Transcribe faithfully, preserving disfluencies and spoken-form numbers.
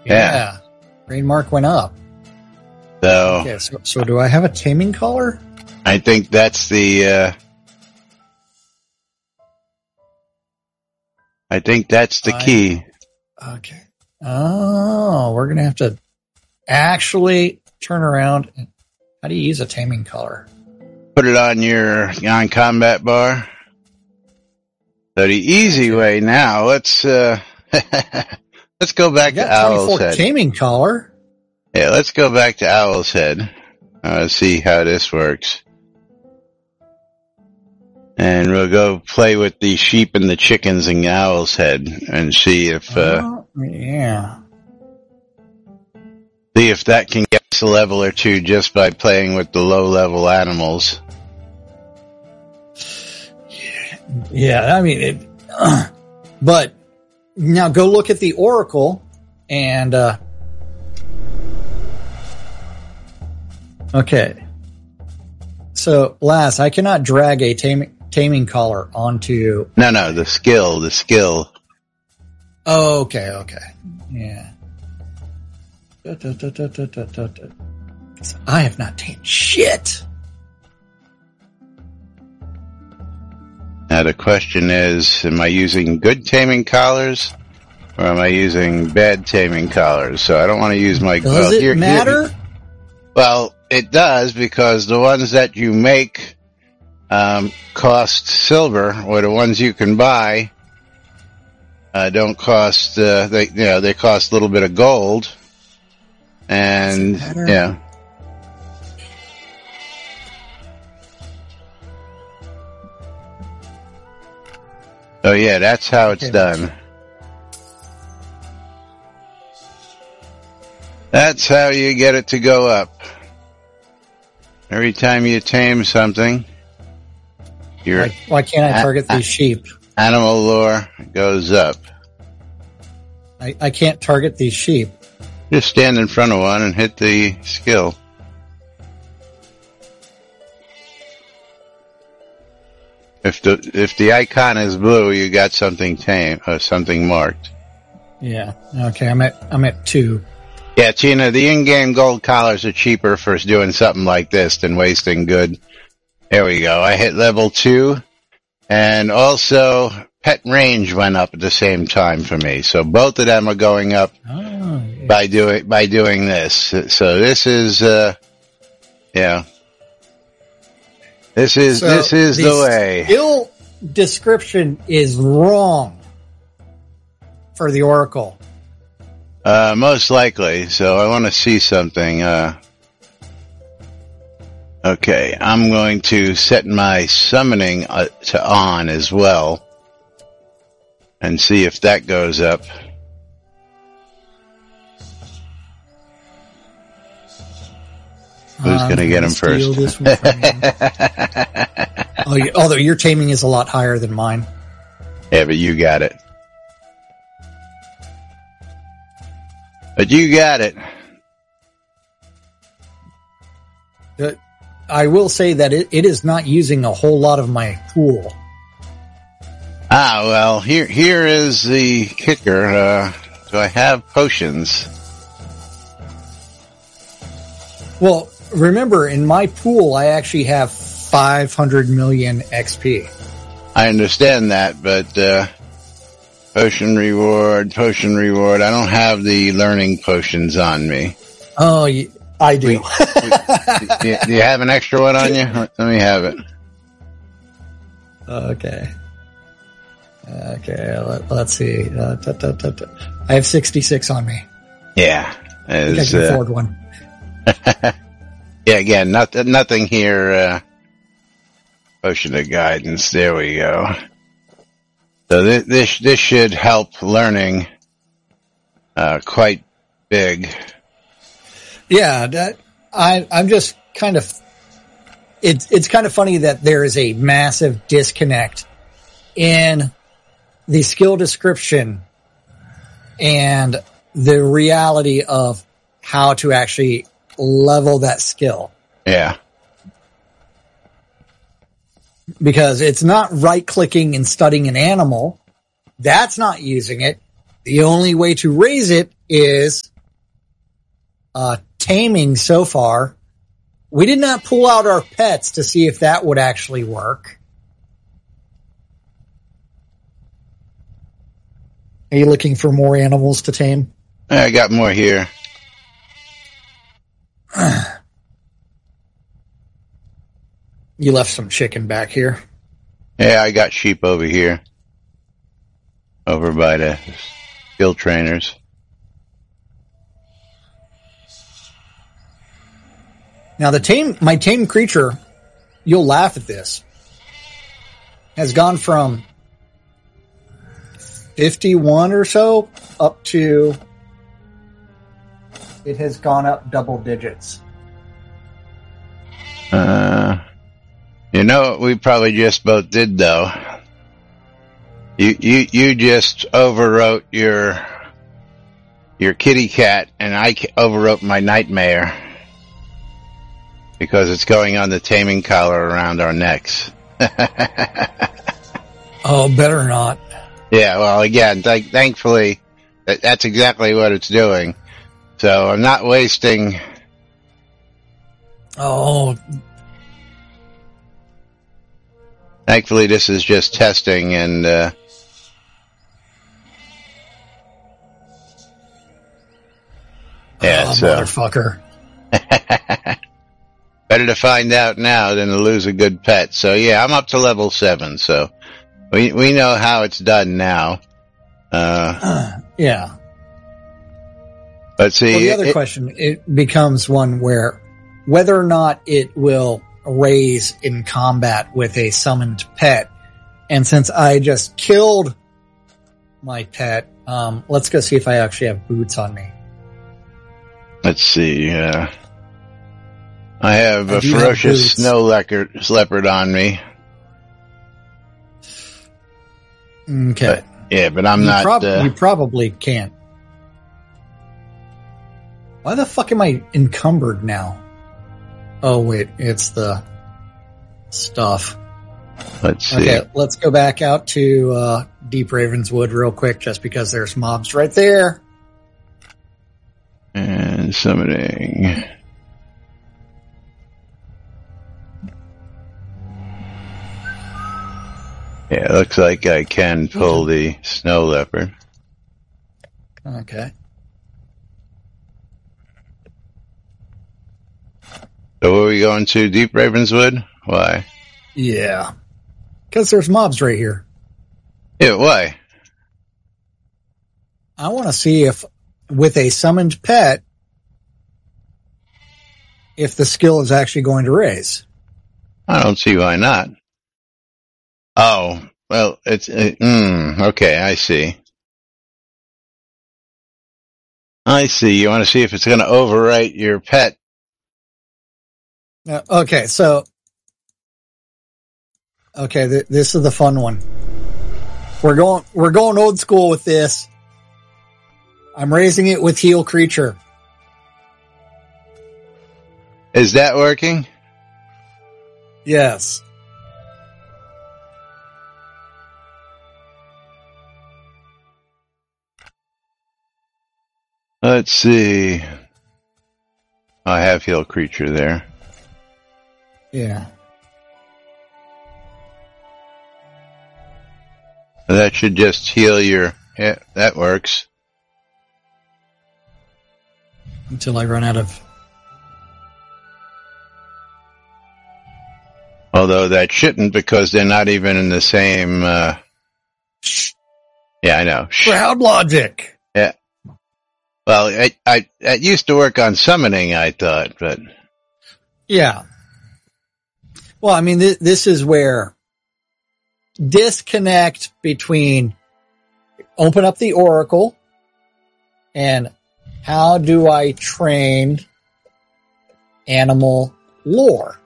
Yeah. yeah. Grade mark went up. So, okay, so, so do I have a taming collar? I think that's the, uh, I think that's the I, key. Okay. Oh, we're going to have to actually turn around. How do you use a taming collar? Put it on your on combat bar. So the easy way now, let's, uh, let's go back to Owl's Head. Taming collar. Yeah, let's go back to Owl's Head. Uh, see how this works. And we'll go play with the sheep and the chickens in Owl's Head and see if, uh, oh, yeah. See if that can get us a level or two just by playing with the low level animals. Yeah, yeah I mean, it, uh, but now go look at the Oracle and, uh, okay. So, Lass, I cannot drag a taming, taming collar onto... No, no, the skill, the skill. Oh, okay, okay. Yeah. Da, da, da, da, da, da, da, da. I have not tamed shit. Now the question is, am I using good taming collars or am I using bad taming collars? So I don't want to use my... Does well, it here, matter? Here, well, it does because the ones that you make um, cost silver, or the ones you can buy uh, don't cost. Uh, they you know they cost a little bit of gold, and yeah. Oh yeah, that's how it's okay, done. That's how you get it to go up. Every time you tame something, your why, why can't I target a, these sheep? Animal lore goes up. I, I can't target these sheep. Just stand in front of one and hit the skill. If the if the icon is blue, you got something tame or something marked. Yeah. Okay. I'm at I'm at two. Yeah, Tina, the in-game gold collars are cheaper for doing something like this than wasting good. There we go. I hit level two, and also pet range went up at the same time for me. So both of them are going up oh, yeah. by doing by doing this. So this is, uh, yeah, this is so this is the, the way. Skill description is wrong for the Oracle. Uh, most likely. So I want to see something. Uh, okay, I'm going to set my summoning uh, to on as well, and see if that goes up. Who's um, going to get him first? This one from oh, you, although your taming is a lot higher than mine. Yeah, but you got it. But you got it. Uh, I will say that it, it is not using a whole lot of my pool. Ah, well, here here is the kicker. Uh, do I have potions? Well, remember, in my pool, I actually have five hundred million X P. I understand that, but... Uh, Potion reward, potion reward. I don't have the learning potions on me. Oh, I do. We, we, do, you, do you have an extra one on you? Let me have it. Okay. Okay, let, let's see. Uh, ta, ta, ta, ta. I have sixty-six on me. Yeah. I, I can uh, afford one. Yeah, again, not, nothing here. Uh, potion of guidance. There we go. So this, this this should help learning uh, quite big. Yeah, that, I I'm just kind of it's it's kind of funny that there is a massive disconnect in the skill description and the reality of how to actually level that skill. Yeah. Because it's not right-clicking and studying an animal. That's not using it. The only way to raise it is uh, taming so far. We did not pull out our pets to see if that would actually work. Are you looking for more animals to tame? I got more here. You left some chicken back here. Yeah, I got sheep over here. Over by the skill trainers. Now the tame, my tame creature, you'll laugh at this, has gone from fifty-one or so up to, it has gone up double digits. Uh, you know what we probably just both did though? You, you, you just overwrote your, your kitty cat and I overwrote my nightmare. Because it's going on the taming collar around our necks. Oh, better not. Yeah, well, again, th- thankfully, that, that's exactly what it's doing. So I'm not wasting. Oh. Thankfully, this is just testing and, uh, yeah, oh, so. Motherfucker. Better to find out now than to lose a good pet. So yeah, I'm up to level seven. So we we know how it's done now. Uh, uh yeah. But see, well, the other it, question it becomes one where whether or not it will raise in combat with a summoned pet. And since I just killed my pet, um, let's go see if I actually have boots on me. Let's see. Uh, I have I a ferocious have snow leopard, leopard on me. Okay. But, yeah, but I'm you not. Prob- uh, you probably can't. Why the fuck am I encumbered now? Oh wait, it's the stuff. Let's see. Okay, let's go back out to uh, Deep Ravenswood real quick, just because there's mobs right there. And summoning. Yeah, it looks like I can pull the snow leopard. Okay. So where are we going to? Deep Ravenswood? Why? Yeah. Because there's mobs right here. Yeah, why? I want to see if, with a summoned pet, if the skill is actually going to raise. I don't see why not. Oh, well, it's, it, mm, okay, I see. I see. You want to see if it's going to overwrite your pet. Uh, okay, so, okay, th- this is the fun one. We're going, we're going old school with this. I'm raising it with heal creature. Is that working? Yes. Let's see. I have heal creature there. Yeah. That should just heal your... Yeah, that works. Until I run out of... Although that shouldn't, because they're not even in the same... Uh... Yeah, I know. Crowd logic! Yeah. Well, I, I, it used to work on summoning, I thought, but... Yeah. Well, I mean, th- this is where disconnect between open up the Oracle and how do I train animal lore?